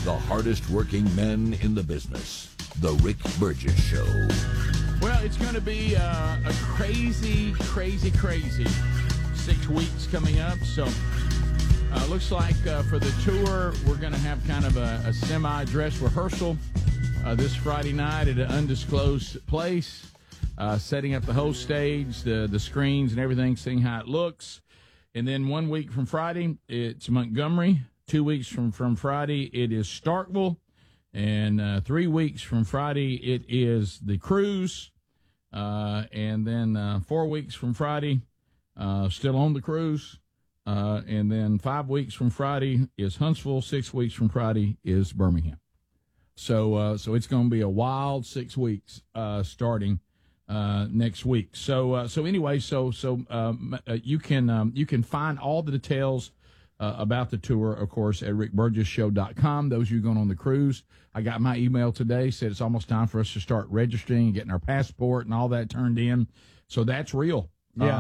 the hardest working men in the business. The Rick Burgess Show. Well, it's going to be a crazy 6 weeks coming up. So looks like for the tour, we're going to have kind of a semi-dress rehearsal this Friday night at an undisclosed place, setting up the whole stage, the screens and everything, seeing how it looks. And then 1 week from Friday, it's Montgomery. 2 weeks from Friday, it is Starkville. And 3 weeks from Friday, it is the cruise. And then 4 weeks from Friday, still on the cruise. And then 5 weeks from Friday is Huntsville. 6 weeks from Friday is Birmingham. So it's going to be a wild 6 weeks starting next week. So anyway, you can find all the details about the tour, of course, at rickburgessshow.com. Those of you going on the cruise, I got my email today, said it's almost time for us to start registering and getting our passport and all that turned in. So that's real.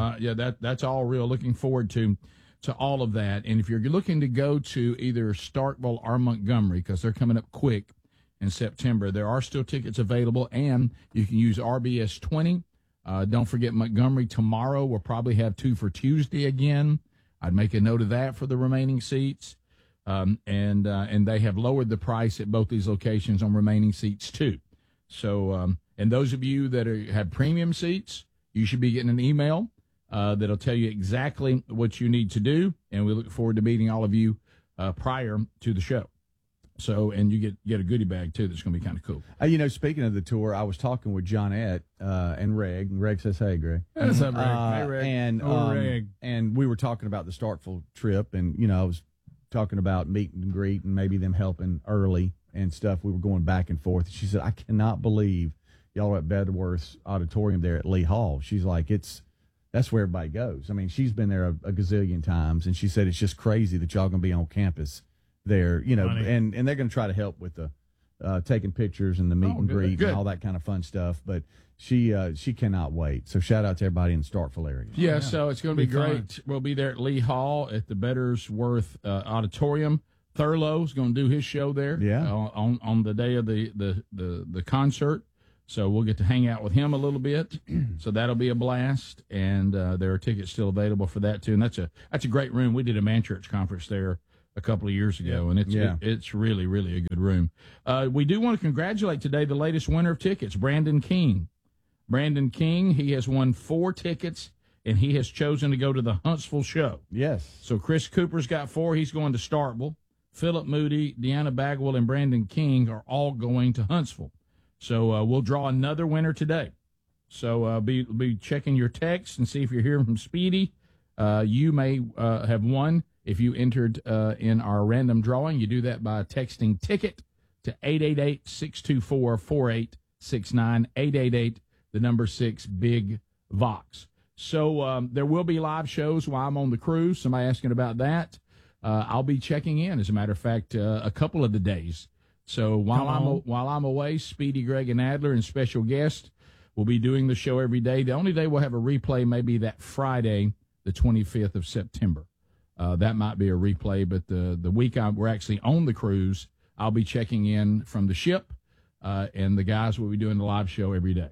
That's all real. Looking forward to all of that. And if you're looking to go to either Starkville or Montgomery, because they're coming up quick in September, there are still tickets available, and you can use RBS 20. Don't forget Montgomery tomorrow. We'll probably have 2 for Tuesday again. I'd make a note of that for the remaining seats. And they have lowered the price at both these locations on remaining seats too. So, and those of you that have premium seats, you should be getting an email that'll tell you exactly what you need to do. And we look forward to meeting all of you prior to the show. So, and you get a goodie bag too. That's going to be kind of cool. Speaking of the tour, I was talking with Johnette and Reg. And Reg says, "Hey, Greg." What's up, Reg? Hey, Reg. Reg. And we were talking about the Starkville trip, and I was talking about meet and greet and maybe them helping early and stuff. We were going back and forth. She said, "I cannot believe y'all are at Bedworth's Auditorium there at Lee Hall." She's like, that's where everybody goes. I mean, she's been there a gazillion times, and she said it's just crazy that y'all going to be on campus there, and they're going to try to help with the taking pictures and the meet and greet and all that kind of fun stuff. But she cannot wait. So shout out to everybody in the Starkville area. Yeah, so it's going to be great. Fun. We'll be there at Lee Hall at the Bedworth Auditorium. Thurlow's going to do his show there on the day of the concert. So we'll get to hang out with him a little bit. So that'll be a blast. And there are tickets still available for that too. And that's a great room. We did a Man Church conference there a couple of years ago, and it's really, really a good room. We do want to congratulate today the latest winner of tickets, Brandon King. Brandon King, he has won 4 tickets, and he has chosen to go to the Huntsville show. Yes. So Chris Cooper's got 4. He's going to Starkville. Philip Moody, Deanna Bagwell, and Brandon King are all going to Huntsville. So we'll draw another winner today. So be checking your text and see if you're hearing from Speedy. You may have won. If you entered in our random drawing, you do that by texting ticket to 888-624-4869, 888, the number 6, Big Vox. So there will be live shows while I'm on the cruise. Somebody asking about that. I'll be checking in, as a matter of fact, a couple of the days. So while I'm away, Speedy, Greg, and Adler and special guest will be doing the show every day. The only day we'll have a replay may be that Friday, the 25th of September. That might be a replay, but the week we're actually on the cruise, I'll be checking in from the ship, and the guys will be doing the live show every day.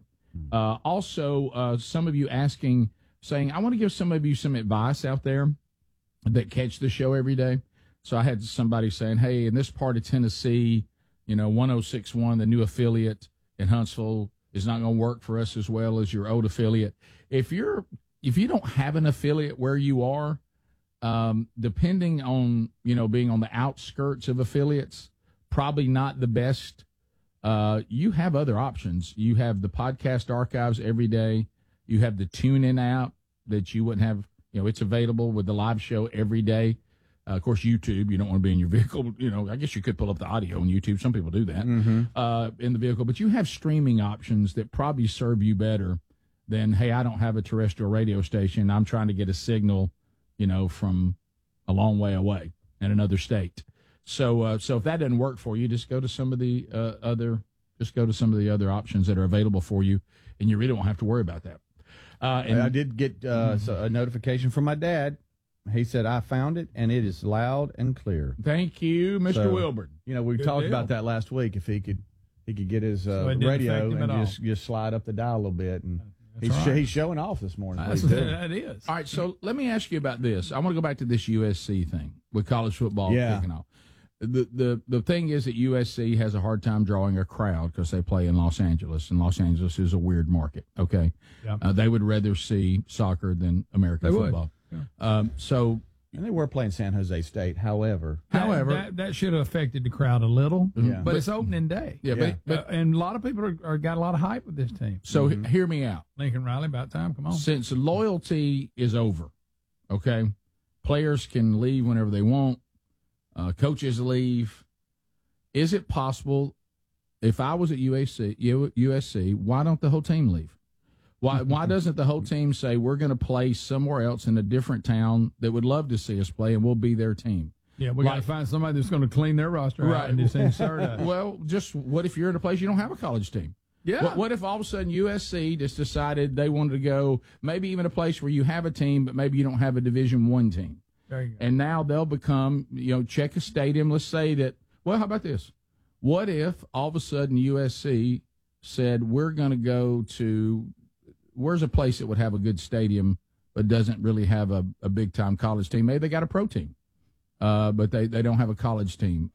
Also, some of you saying, I want to give some of you some advice out there that catch the show every day. So I had somebody saying, hey, in this part of Tennessee, 1061, the new affiliate in Huntsville, is not going to work for us as well as your old affiliate. If you don't have an affiliate where you are, depending on, being on the outskirts of affiliates, probably not the best. You have other options. You have the podcast archives every day. You have the TuneIn app that you wouldn't have, it's available with the live show every day. Of course, YouTube, you don't want to be in your vehicle. I guess you could pull up the audio on YouTube. Some people do that in the vehicle. But you have streaming options that probably serve you better than, hey, I don't have a terrestrial radio station. I'm trying to get a signal, from a long way away in another state. So if that doesn't work for you, just go to some of the other options that are available for you, and you really won't have to worry about that. And I did get a notification from my dad. He said, I found it, and it is loud and clear. Thank you, Mr. So, Wilburn. We talked about that last week. If he could get his radio and just slide up the dial a little bit, and he's showing off this morning. That is. All right, so let me ask you about this. I want to go back to this USC thing with college football kicking off. The thing is that USC has a hard time drawing a crowd because they play in Los Angeles, and Los Angeles is a weird market. Okay, they would rather see soccer than American football. Yeah. And they were playing San Jose State. However, that should have affected the crowd a little. Yeah. But it's opening day. Yeah, but and a lot of people are got a lot of hype with this team. So hear me out. Lincoln Riley, about time. Come on. Since loyalty is over, okay, players can leave whenever they want. Coaches leave. Is it possible, if I was at USC, why don't the whole team leave? Why doesn't the whole team say we're going to play somewhere else in a different town that would love to see us play, and we'll be their team? Yeah, we got to find somebody that's going to clean their roster out and just insert us. Well, just what if you're in a place you don't have a college team? Yeah. What if all of a sudden USC just decided they wanted to go maybe even a place where you have a team, but maybe you don't have a Division I team? There you go. And now they'll become, check a stadium. Let's say that, well, how about this? What if all of a sudden USC said we're going to go to, where's a place that would have a good stadium but doesn't really have a big-time college team? Maybe they got a pro team, but they don't have a college team.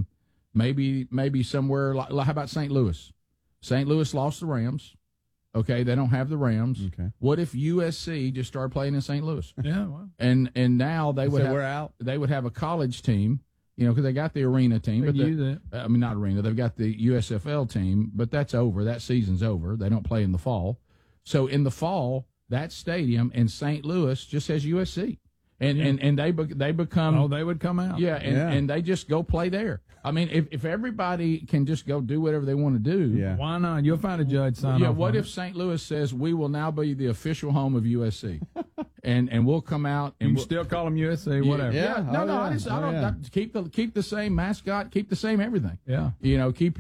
Maybe somewhere, how about St. Louis? St. Louis lost the Rams. Okay, they don't have the Rams. Okay. What if USC just started playing in St. Louis? Yeah, well. And now they would we're out. They would have a college team, because they got the arena team. Not arena. They've got the USFL team, but that's over. That season's over. They don't play in the fall. So in the fall, that stadium in St. Louis just has USC, and they become. Oh, they would come out. Yeah, and they just go play there. I mean, if everybody can just go do whatever they want to do, why not? You'll find a judge sign off. What if St. Louis says we will now be the official home of USC, and we'll come out and we'll still call them USC, whatever. I don't keep the same mascot, keep the same everything. Yeah, keep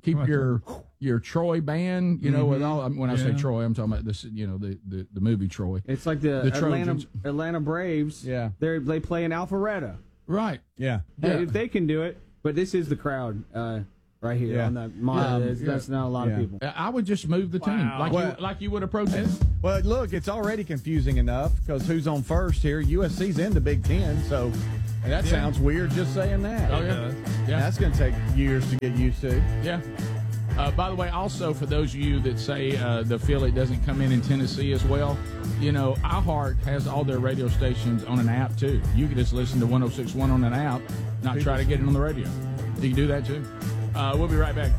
your Troy band. With all when I say Troy, I'm talking about this. The movie Troy. It's like the Atlanta Braves. Yeah, they play in Alpharetta. Right. Yeah. If they can do it. But this is the crowd right here on that monitor. That's not a lot of people. I would just move the team like you would a protest. Well, look, it's already confusing enough because who's on first here? USC's in the Big Ten, so that sounds weird just saying that. Oh, yeah. That's going to take years to get used to. Yeah. By the way, also for those of you that say the affiliate doesn't come in Tennessee as well, iHeart has all their radio stations on an app too. You can just listen to 106.1 on an app, not try to get it on the radio. You can do that too. We'll be right back.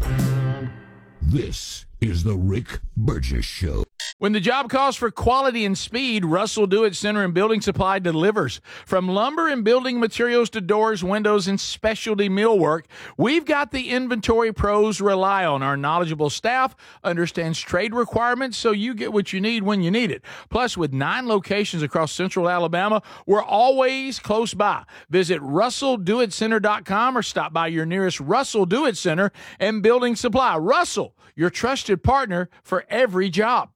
This is the Rick Burgess Show. When the job calls for quality and speed, Russell Do-It Center and Building Supply delivers. From lumber and building materials to doors, windows, and specialty millwork, we've got the inventory pros rely on. Our knowledgeable staff understands trade requirements, so you get what you need when you need it. Plus, with 9 locations across central Alabama, we're always close by. Visit RussellDoItCenter.com or stop by your nearest Russell Do-It Center and Building Supply. Russell, your trusted partner for every job.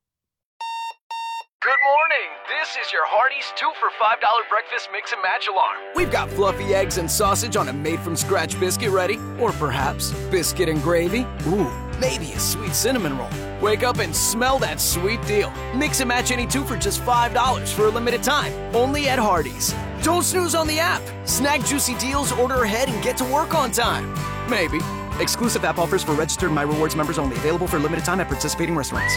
Good morning. This is your Hardee's 2 for $5 breakfast mix and match alarm. We've got fluffy eggs and sausage on a made-from-scratch biscuit ready. Or perhaps biscuit and gravy. Ooh, maybe a sweet cinnamon roll. Wake up and smell that sweet deal. Mix and match any 2 for just $5 for a limited time. Only at Hardee's. Don't snooze on the app. Snag juicy deals, order ahead, and get to work on time. Maybe. Exclusive app offers for registered My Rewards members only. Available for a limited time at participating restaurants.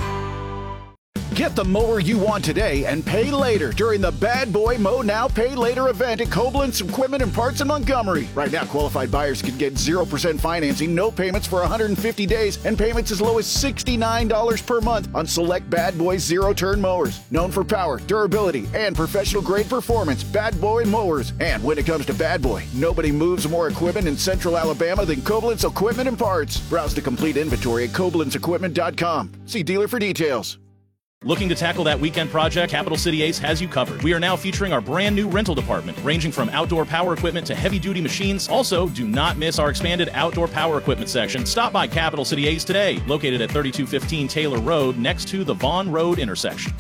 Get the mower you want today and pay later during the Bad Boy Mow Now Pay Later event at Koblenz Equipment and Parts in Montgomery. Right now, qualified buyers can get 0% financing, no payments for 150 days, and payments as low as $69 per month on select Bad Boy zero-turn mowers. Known for power, durability, and professional-grade performance, Bad Boy Mowers. And when it comes to Bad Boy, nobody moves more equipment in central Alabama than Koblenz Equipment and Parts. Browse the complete inventory at KoblenzEquipment.com. See dealer for details. Looking to tackle that weekend project? Capital City Ace has you covered. We are now featuring our brand new rental department, ranging from outdoor power equipment to heavy-duty machines. Also, do not miss our expanded outdoor power equipment section. Stop by Capital City Ace today, located at 3215 Taylor Road, next to the Vaughn Road intersection.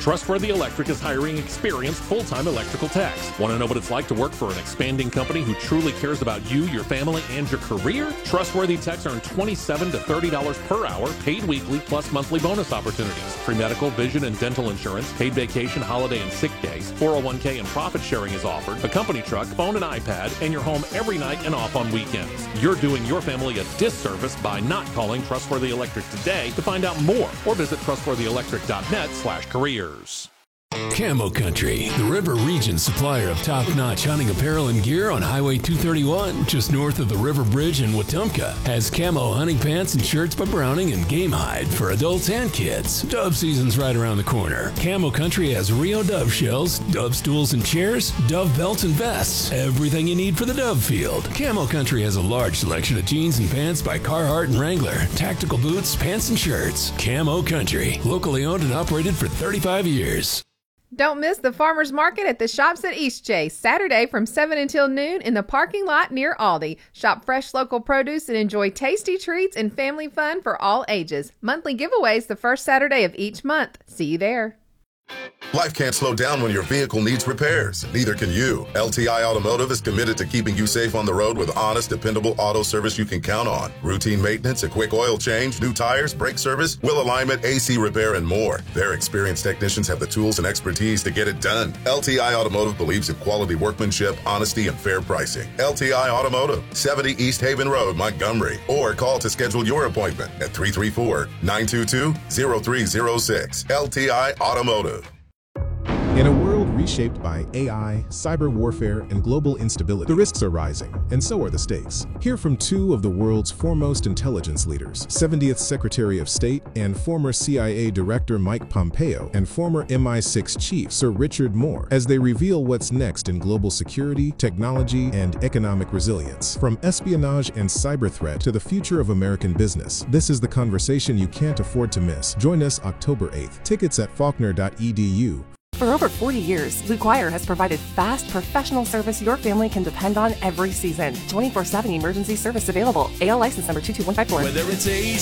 Trustworthy Electric is hiring experienced full-time electrical techs. Want to know what it's like to work for an expanding company who truly cares about you, your family, and your career? Trustworthy techs earn $27 to $30 per hour, paid weekly, plus monthly bonus opportunities. Free medical, vision, and dental insurance, paid vacation, holiday, and sick days. 401k and profit sharing is offered. A company truck, phone, and iPad, and you're home every night and off on weekends. You're doing your family a disservice by not calling Trustworthy Electric today. To find out more, or visit trustworthyelectric.net/careers. Camo Country, the River Region supplier of top-notch hunting apparel and gear on Highway 231, just north of the River Bridge in Wetumpka, has camo hunting pants and shirts by Browning and Game Hide for adults and kids. Dove season's right around the corner. Camo Country has Rio Dove shells, Dove stools and chairs, Dove belts and vests, everything you need for the Dove field. Camo Country has a large selection of jeans and pants by Carhartt and Wrangler, tactical boots, pants and shirts. Camo Country, locally owned and operated for 35 years. Don't miss the Farmers Market at the Shops at Eastchase, Saturday from 7 until noon in the parking lot near Aldi. Shop fresh local produce and enjoy tasty treats and family fun for all ages. Monthly giveaways the first Saturday of each month. See you there. Life can't slow down when your vehicle needs repairs. Neither can you. LTI Automotive is committed to keeping you safe on the road with honest, dependable auto service you can count on. Routine maintenance, a quick oil change, new tires, brake service, wheel alignment, AC repair, and more. Their experienced technicians have the tools and expertise to get it done. LTI Automotive believes in quality workmanship, honesty, and fair pricing. LTI Automotive, 70 East Haven Road, Montgomery. Or call to schedule your appointment at 334-922-0306. LTI Automotive. In a world reshaped by AI, cyber warfare, and global instability, the risks are rising, and so are the stakes. Hear from two of the world's foremost intelligence leaders, 70th Secretary of State and former CIA Director Mike Pompeo, and former MI6 Chief Sir Richard Moore, as they reveal what's next in global security, technology, and economic resilience. From espionage and cyber threat to the future of American business, this is the conversation you can't afford to miss. Join us October 8th. Tickets at faulkner.edu. For over 40 years, Blue Choir has provided fast, professional service your family can depend on every season. 24/7 emergency service available. AL license number 22154. Whether it's